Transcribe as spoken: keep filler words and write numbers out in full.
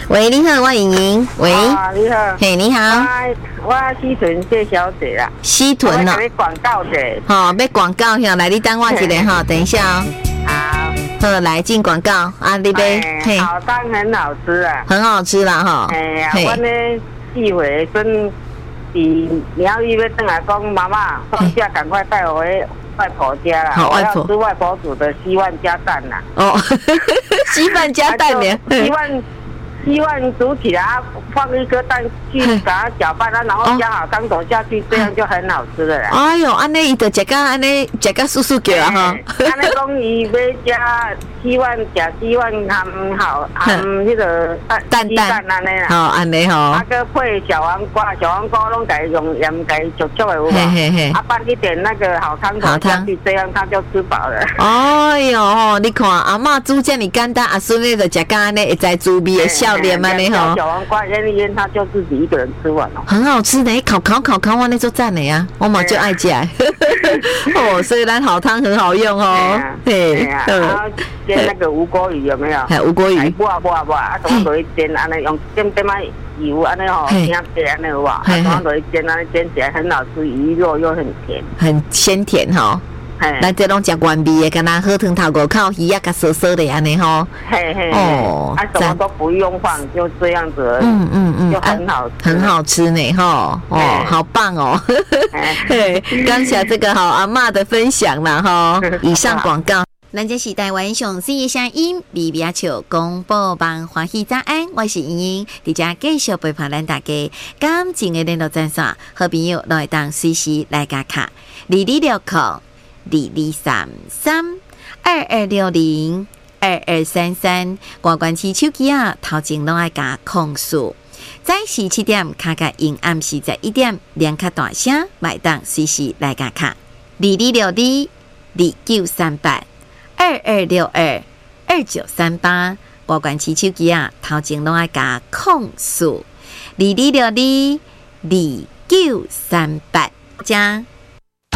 喂，你好，我莹莹。喂， 啊，你好。 嘿，你好。 我我西屯谢小姐啦。 西屯哦。 我给你广告者。 好，要广告呀，来，你等我一下哈，等一下哦。 好。 好，来进广告啊，你杯。 嘿，好汤很好吃啊。 很好吃啦哈。 哎呀，我呢寄回孙，比苗栗要回来讲妈妈，放假赶快带我回外婆家啦。 好， 我外婆。 要吃外婆煮的稀饭加蛋啦。 哦，稀饭加蛋呢？ 稀饭。希望煮起来，放一颗蛋去把它搅拌它，然后加好汤头下去，这样就很好吃了啦。 哎呦，安尼伊就食个安尼食个酥酥叫啊哈！ 安尼讲伊要加希望加希望含好含迄个蛋蛋安尼啦。 好安尼吼。 啊，佮配小黄瓜，小黄瓜拢家用盐家煮煮的有无？啊，放一点那个好汤头下去，这样他就吃饱了。 哎呦，你看阿嬷煮这么简单，阿孙呢就食个安尼会知滋味的笑。连嘛你好， 小黄瓜腌一腌，他就自己一个人吃完了， 很好吃的，烤烤烤烤完那就赞了呀，我嘛就爱吃。哦，所以咱好汤很好用哦。 对呀，然后煎那个无锅鱼有没有？ 哎，无锅鱼。 不啊不啊不啊，啊，怎么落去煎？安尼用点点仔油，安尼吼，挺甜安尼有啊，怎么落去煎？安尼煎起来很好吃，鱼肉又很甜， 很鲜甜哈。咱这拢食原味的，敢若好汤头五口鱼啊，甲酥酥的安尼吼。 嘿嘿，哦，啊，什么都不用放，就这样子，嗯嗯嗯，就很好， 很好吃呢，吼，哦，好棒哦，嘿，感谢这个好阿嬷的分享啦，吼，以上广告。咱这是台湾上水的声音，微微笑广播网欢喜早安，我是莹莹，伫遮继续陪伴咱大家。感情的联络专线，好朋友来当随时来加卡，二二六扣。二二三三二二六零二二三三，关关起手机啊，头前拢爱加控诉。早时七点，卡卡因暗时十一点，连卡大声，买当随时来加卡。二二六二二九三八二二六二二九三八，关关起手机啊，头前拢爱加控诉。二二六二二九三八，加。